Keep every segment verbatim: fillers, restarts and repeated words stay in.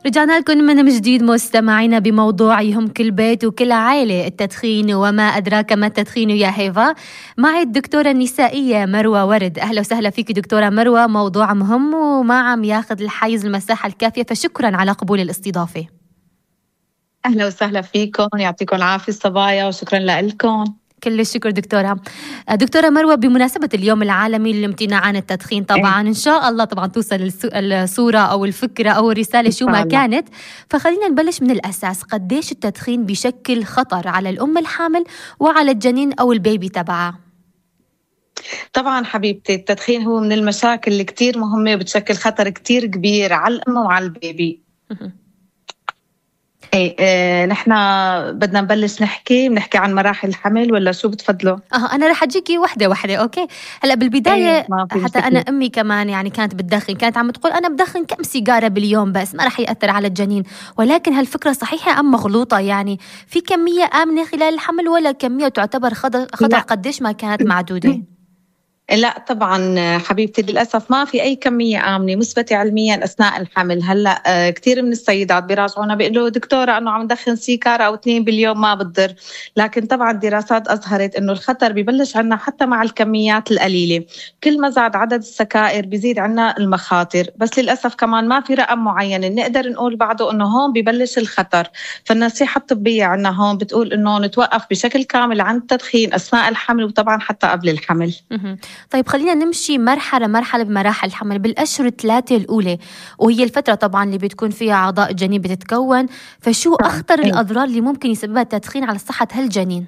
رجعنا لكم من جديد مستمعينا بموضوع يهم كل بيت وكل عائلة، التدخين وما أدراك ما التدخين يا هيفا. معي الدكتورة النسائية مروة ورد. أهلا وسهلا فيك دكتورة مروة. موضوع مهم وما عم ياخذ الحيز المساحة الكافية، فشكرا على قبول الاستضافة. أهلا وسهلا فيكم، يعطيكم العافية الصبايا وشكرا لكم. كل الشكر دكتورة. دكتورة مروة، بمناسبة اليوم العالمي للامتناع عن التدخين طبعا إن شاء الله طبعا توصل الصورة أو الفكرة أو الرسالة شو ما كانت، فخلينا نبلش من الأساس. قديش التدخين بشكل خطر على الأم الحامل وعلى الجنين أو البيبي تبعها؟ طبعا حبيبتي، التدخين هو من المشاكل اللي كتير مهمة وبتشكل خطر كتير كبير على الأم وعلى البيبي. ايه, إيه نحن بدنا نبلش نحكي بنحكي عن مراحل الحمل ولا شو بتفضلوا؟ اه انا رح اجيكي وحده وحده. اوكي هلا بالبدايه إيه حتى انا امي كمان يعني كانت بتدخن، كانت عم تقول انا بدخن كم سيجاره باليوم بس ما رح ياثر على الجنين، ولكن هالفكره صحيحه ام مغلوطه؟ يعني في كميه امنه خلال الحمل ولا كميه تعتبر خطر خطر قديش ما كانت معدوده؟ لا طبعا حبيبتي، للأسف ما في أي كمية آمنة مثبتة علميا أثناء الحمل. هلأ كثير من السيدات بيراجعونا بيقولوا دكتورة أنه عم ندخن سيجارة أو اثنين باليوم ما بتضر، لكن طبعا دراسات أظهرت أنه الخطر ببلش عنا حتى مع الكميات القليلة. كل ما زاد عدد السكائر بيزيد عنا المخاطر، بس للأسف كمان ما في رقم معين نقدر نقول بعده أنه هون ببلش الخطر. فالنصيحة الطبية عنا هون بتقول أنه نتوقف بشكل كامل عن التدخين أثناء الحمل وطبعا حتى قبل الحمل. طيب خلينا نمشي مرحلة مرحلة بمراحل الحمل. بالأشهر الثلاثة الأولى وهي الفترة طبعا اللي بتكون فيها أعضاء الجنين بتتكون، فشو أخطر الأضرار اللي ممكن يسببها التدخين على صحة هالجنين؟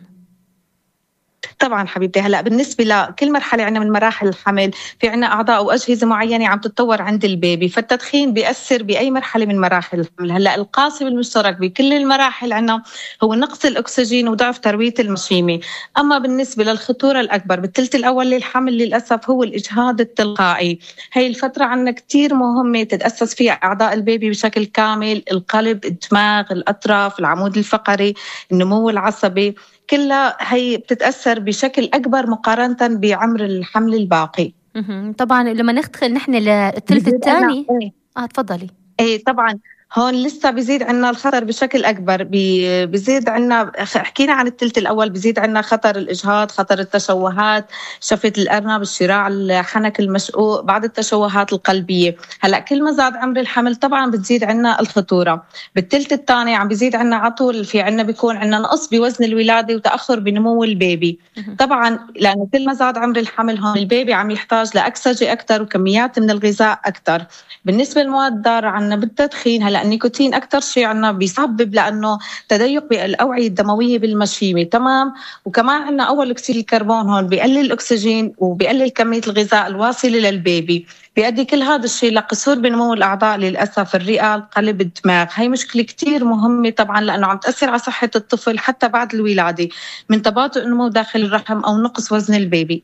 طبعا حبيبتي، هلا بالنسبه لكل مرحله عندنا من مراحل الحمل في عندنا اعضاء واجهزه معينه عم تتطور عند البيبي، فالتدخين بيأثر باي مرحله من مراحل الحمل. هلا القاسم المشترك بكل المراحل عندنا هو نقص الاكسجين وضعف ترويه المشيمه. اما بالنسبه للخطوره الاكبر بالثلث الاول للحمل للاسف هو الاجهاض التلقائي. هي الفتره عندنا كثير مهمه تتاسس فيها اعضاء البيبي بشكل كامل، القلب، الدماغ، الاطراف، العمود الفقري، النمو العصبي، كلها هي بتتأثر بشكل أكبر مقارنة بعمر الحمل الباقي. طبعا لما ندخل نحن للثلث الثاني اه تفضلي. ايه طبعا هون لسه بيزيد عنا الخطر بشكل أكبر. بيزيد عنا، حكينا عن الثلث الأول، بيزيد عنا خطر الإجهاض، خطر التشوهات، شفة الأرنب، الشراع، الحنك المشقوق، بعض التشوهات القلبية. هلأ كل ما زاد عمر الحمل طبعا بتزيد عنا الخطورة. بالثلث الثاني عم بيزيد عنا عطول، في عنا بيكون عنا نقص بوزن الولادة وتأخر بنمو البيبي. طبعا لأنه كل ما زاد عمر الحمل هون البيبي عم يحتاج لأكسجة أكثر وكميات من الغذاء أكثر. بالنسبة للمواد الضارة عنا بالتدخين، هلأ النيكوتين أكثر شيء عنا بيسبب لأنه تضيق بالأوعية الدموية بالمشيمة، تمام. وكمان عنا أول أكسيد الكربون هون بيقلل الأكسجين وبيقلل كمية الغذاء الواصلة للبيبي، بيؤدي كل هذا الشيء لقصور بنمو الأعضاء للأسف، الرئة، القلب، الدماغ. هاي مشكلة كتير مهمة طبعا لأنه عم تأثر على صحة الطفل حتى بعد الولادة من تباطؤ النمو داخل الرحم أو نقص وزن البيبي.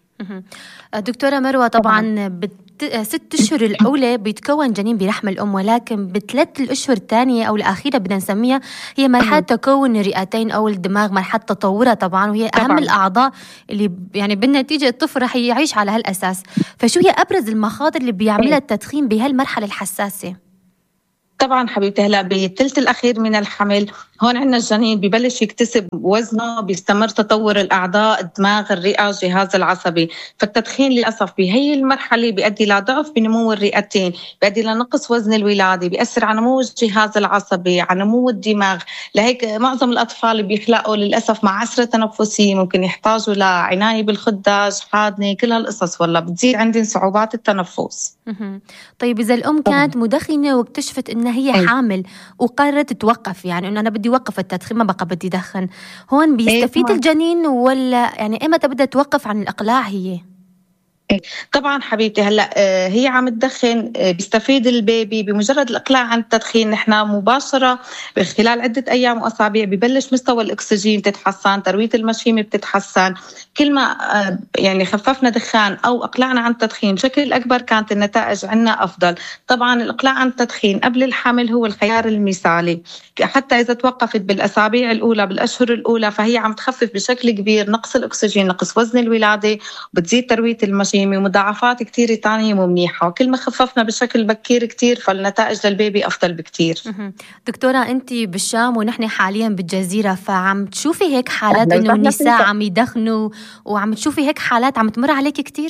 دكتورة مروة، طبعا بت... ست أشهر الأولى بيتكون جنين برحم الأم، ولكن بثلاث الأشهر الثانية أو الأخيرة بدنا نسميها هي مرحلة تكون الرئتين أو الدماغ، مرحلة تطورها طبعا، وهي أهم طبعاً. الأعضاء اللي يعني بالنتيجة الطفل رح يعيش على هالأساس. فشو هي أبرز المخاطر اللي بيعملها التدخين بهالمرحلة الحساسة؟ طبعا حبيبتي، هلا بالثلث الاخير من الحمل هون عندنا الجنين ببلش يكتسب وزنه، بيستمر تطور الاعضاء، الدماغ، الرئه، الجهاز العصبي. فالتدخين للاسف بهي المرحله بيؤدي لضعف بنمو الرئتين، بيؤدي لنقص وزن الولاده، بيأثر على نمو الجهاز العصبي، على نمو الدماغ. لهيك معظم الاطفال بيخلقوا للاسف مع عسره تنفسيه، ممكن يحتاجوا لعنايه بالخداج، حاضنه، كل هالقصص والله بتزيد عندهم صعوبات التنفس. طيب اذا الام كانت مدخنه واكتشفت ان هي حامل وقررت توقف، يعني انه انا بدي اوقف التدخين ما بقى بدي ادخن، هون بيستفيد الجنين ولا يعني ايمتى بدها توقف عن الاقلاع هي؟ طبعا حبيبتي، هلا هي عم تدخن بيستفيد البيبي بمجرد الاقلاع عن التدخين. نحن مباشره خلال عده ايام واسابيع ببلش مستوى الاكسجين تتحسن، ترويه المشيمه بتتحسن. كل ما يعني خففنا دخان او اقلعنا عن التدخين بشكل اكبر كانت النتائج عندنا افضل. طبعا الاقلاع عن التدخين قبل الحمل هو الخيار المثالي، حتى اذا توقفت بالاسابيع الاولى بالاشهر الاولى فهي عم تخفف بشكل كبير نقص الاكسجين، نقص وزن الولاده، وبتزيد ترويه المشيمه. المشيمة ومضاعفات كتير تانية مو منيحة. كل ما خففنا بشكل بكير كتير فالنتائج للبيبي أفضل بكتير. دكتورة أنت بالشام ونحن حاليا بالجزيرة، فعم تشوفي هيك حالات إنه النساء عم يدخنوا وعم تشوفي هيك حالات عم تمر عليك كتير؟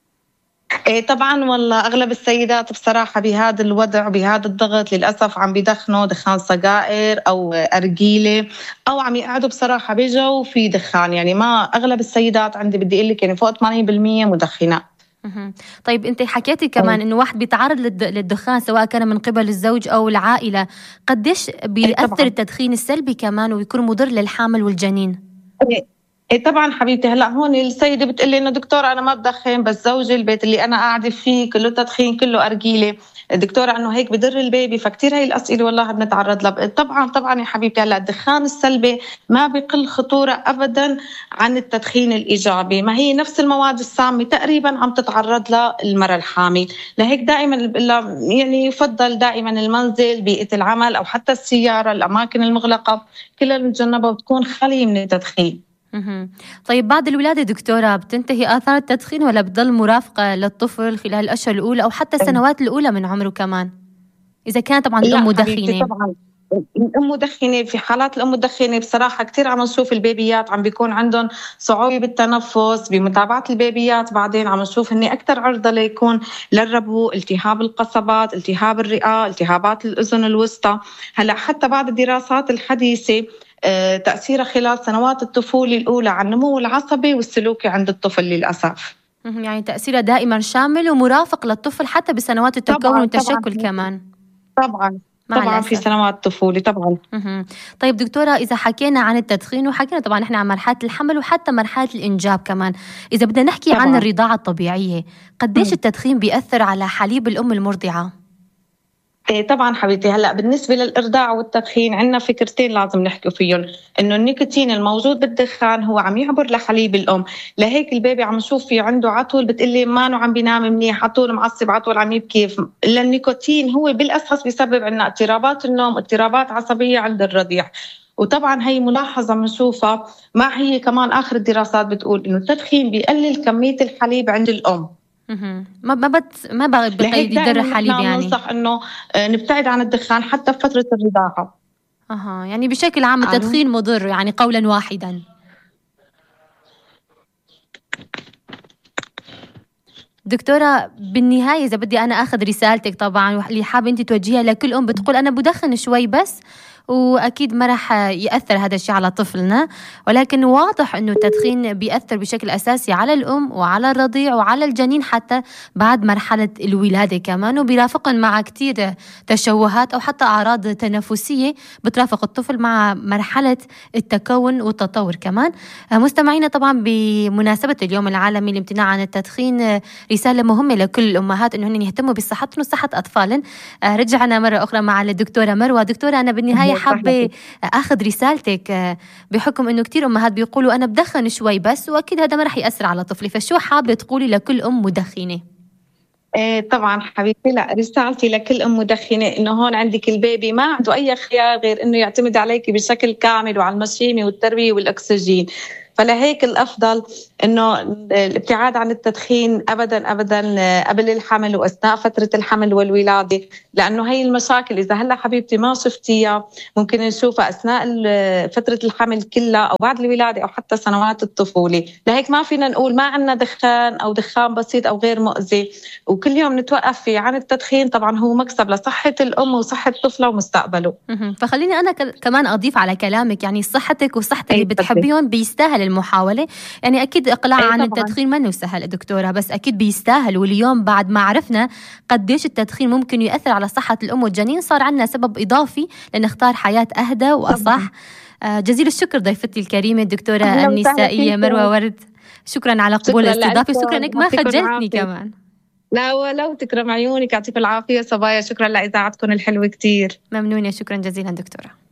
إيه طبعا والله أغلب السيدات بصراحة بهذا الوضع وبهذا الضغط للأسف عم بيدخنوا دخان سجائر أو أرجيلة أو عم يقعدوا بصراحة بجو في دخان. يعني ما أغلب السيدات عندي بدي أقول لك يعني فوق ثمانين بالمية مدخنات. طيب أنت حكيتي كمان إنه واحد بيتعرض للدخان سواء كان من قبل الزوج أو العائلة، قديش بيأثر التدخين السلبي كمان ويكون مضر للحامل والجنين؟ إيه طبعا حبيبتي. هلا هون السيدة بتقلي إنه دكتورة أنا ما بدخن، بس زوجي البيت اللي أنا قاعدة فيه كله تدخين كله أرجيلة، دكتورة إنه هيك بضر البيبي. فكتير هاي الأسئلة والله بنتعرض لها. طبعا طبعا يا حبيبتي هلا الدخان السلبي ما بيقل خطورة أبدا عن التدخين الإيجابي، ما هي نفس المواد السامة تقريبا عم تتعرض لها المرأة الحامل. لهيك دائما يعني يفضل دائما المنزل، بيئة العمل أو حتى السيارة، الأماكن المغلقة كلها نتجنبها وتكون خالية من التدخين. طيب بعد الولادة دكتورة بتنتهي آثار التدخين ولا بتضل مرافقة للطفل خلال الأشهر الأولى أو حتى السنوات الأولى من عمره كمان؟ إذا كانت طبعا الأم مدخنة. طبعا الأم مدخنة، في حالات الأم مدخنة بصراحة كتير عم نشوف البيبيات عم بيكون عندهم صعوبة بالتنفس. بمتابعة البيبيات بعدين عم نشوف إني أكتر عرضة ليكون للربو، التهاب القصبات، التهاب الرئة، التهابات الأذن الوسطى. هلا حتى بعد الدراسات الحديثة تأثيرها خلال سنوات الطفولة الأولى على النمو العصبي والسلوكي عند الطفل للأسف. يعني تأثيرها دائما شامل ومرافق للطفل حتى بسنوات التكون والتشكل كمان. طبعا طبعا في سنوات الطفولة طبعا. مه. طيب دكتورة إذا حكينا عن التدخين وحكينا طبعا إحنا عن مرحلة الحمل وحتى مرحلة الإنجاب كمان، إذا بدنا نحكي طبعاً عن الرضاعة الطبيعية، قديش التدخين بيأثر على حليب الأم المرضعة؟ إيه طبعا حبيبتي. هلا بالنسبه للارضاع والتدخين عندنا فكرتين لازم نحكي فيهم. انه النيكوتين الموجود بالدخان هو عم يعبر لحليب الام، لهيك البيبي عم نشوف في عنده عطول، بتقلي ما عم بينام منيح، عطول معصب، عطول عم يبكي. الا النيكوتين هو بالاساس بيسبب عندنا اضطرابات النوم، اضطرابات عصبيه عند الرضيع. وطبعا هي ملاحظه بنشوفها مع هي كمان اخر الدراسات بتقول انه التدخين بيقلل كميه الحليب عند الام. ما ما بت ما بقيد يدر حليب. يعني ننصح انه نبتعد عن الدخان حتى في فتره الرضاعه. اها يعني بشكل عام التدخين مضر يعني قولا واحدا. دكتورة بالنهاية إذا بدي أنا أخذ رسالتك طبعا واللي حابة أنت توجهيها لكل أم بتقول أنا بدخن شوي بس، وأكيد ما رح يأثر هذا الشيء على طفلنا، ولكن واضح أنه التدخين بيأثر بشكل أساسي على الأم وعلى الرضيع وعلى الجنين حتى بعد مرحلة الولادة كمان، وبيرافقن مع كتير تشوهات أو حتى أعراض تنفسية بترافق الطفل مع مرحلة التكون والتطور كمان. مستمعينا طبعا بمناسبة اليوم العالمي للامتناع عن التدخين، رسالة مهمة لكل الأمهات أنه هن يهتموا بصحتهم وصحة أطفالهم. رجعنا مرة أخرى مع الدكتورة مروة. دكتورة أنا بالنهاية حابة أخذ رسالتك بحكم أنه كتير أمهات بيقولوا أنا بدخن شوي بس وأكيد هذا ما رح يأثر على طفلي، فشو حابة تقولي لكل أم مدخنة؟ إيه طبعا حبيبتي. لا رسالتي لكل أم مدخنة إنه هون عندك البيبي ما عنده أي خيار غير إنه يعتمد عليك بشكل كامل وعلى المشيمة والتربية والأكسجين. فلهيك الأفضل إنه الابتعاد عن التدخين أبداً أبداً قبل الحمل وأثناء فترة الحمل والولادة، لأنه هي المشاكل إذا هلا حبيبتي ما شفتيها ممكن نشوفها أثناء فترة الحمل كلها أو بعد الولادة أو حتى سنوات الطفولة. لهيك ما فينا نقول ما عنا دخان أو دخان بسيط أو غير مؤذي، وكل يوم نتوقف فيه عن التدخين طبعاً هو مكسب لصحة الأم وصحة طفلها ومستقبله. فخليني أنا كمان أضيف على كلامك، يعني صحتك وصحة اللي بتحبيهم بيستاهل المحاولة. يعني أكيد إقلاع عن التدخين منه سهل دكتورة، بس أكيد بيستاهل. واليوم بعد ما عرفنا قديش التدخين ممكن يؤثر على صحة الأم والجنين صار عنا سبب إضافي لنختار حياة أهدى وأصح. آه جزيل الشكر ضيفتي الكريمة الدكتورة النسائية مروة ورد، شكرا على قبول الاستضافة، شكرا إنك ما خجلتني كمان. لا ولو تكرم عيونك، يعطيك العافية صبايا. شكرا لإذاعتكم الحلوة كتير. ممنونة، شكرا جزيلا دكتورة.